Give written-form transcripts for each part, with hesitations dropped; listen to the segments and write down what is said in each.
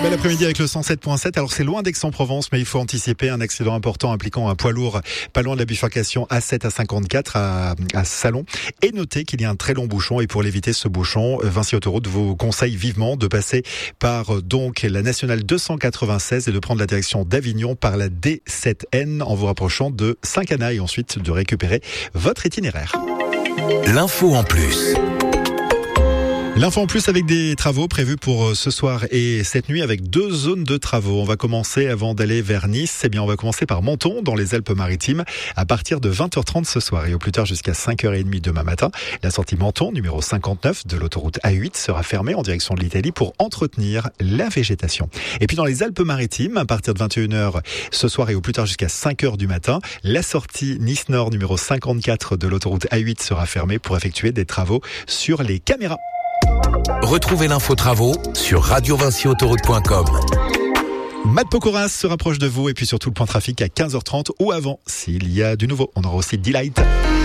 bel après-midi avec le 107.7. Alors c'est loin d'Aix-en-Provence, mais il faut anticiper un accident important impliquant un poids lourd pas loin de la bifurcation A7 à 54 à Salon. Et notez qu'il y a un très long bouchon, et pour l'éviter ce bouchon, Vinci Autoroute vous conseille vivement de passer par donc la nationale 296 et de prendre la direction d'Avignon par la D7N en vous rapprochant de Saint-Cana et ensuite de récupérer votre itinéraire. L'info en plus. L'info en plus avec des travaux prévus pour ce soir et cette nuit avec 2 zones de travaux. On va commencer avant d'aller vers Nice. On va commencer par Menton dans les Alpes-Maritimes à partir de 20h30 ce soir et au plus tard jusqu'à 5h30 demain matin. La sortie Menton, numéro 59 de l'autoroute A8 sera fermée en direction de l'Italie pour entretenir la végétation. Et puis dans les Alpes-Maritimes, à partir de 21h ce soir et au plus tard jusqu'à 5h du matin, la sortie Nice-Nord numéro 54 de l'autoroute A8 sera fermée pour effectuer des travaux sur les caméras. Retrouvez l'info travaux sur radiovinciautoroute.com. Matt Pokora se rapproche de vous et puis surtout le point trafic à 15h30 ou avant s'il y a du nouveau. On aura aussi Delight.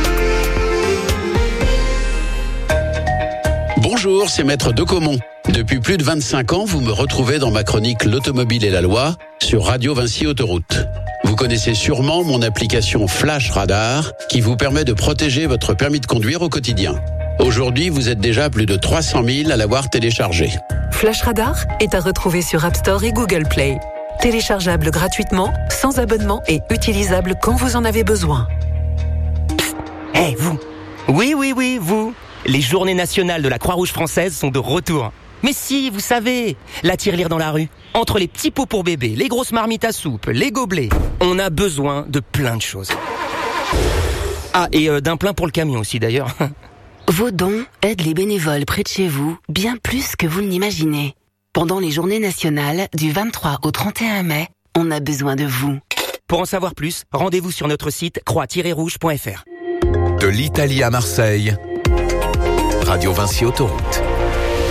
Bonjour, c'est Maître Decomont. Depuis plus de 25 ans, vous me retrouvez dans ma chronique L'automobile et la loi sur Radio Vinci Autoroute. Vous connaissez sûrement mon application Flash Radar qui vous permet de protéger votre permis de conduire au quotidien. Aujourd'hui, vous êtes déjà plus de 300 000 à l'avoir téléchargé. Flash Radar est à retrouver sur App Store et Google Play. Téléchargeable gratuitement, sans abonnement et utilisable quand vous en avez besoin. Psst, vous. Oui, vous. Les journées nationales de la Croix-Rouge française sont de retour. Mais si, vous savez, la tirelire dans la rue. Entre les petits pots pour bébé, les grosses marmites à soupe, les gobelets, on a besoin de plein de choses. Ah, et d'un plein pour le camion aussi d'ailleurs. Vos dons aident les bénévoles près de chez vous bien plus que vous ne l'imaginez. Pendant les journées nationales du 23 au 31 mai, on a besoin de vous. Pour en savoir plus, rendez-vous sur notre site croix-rouge.fr. De l'Italie à Marseille, Radio Vinci Autoroute.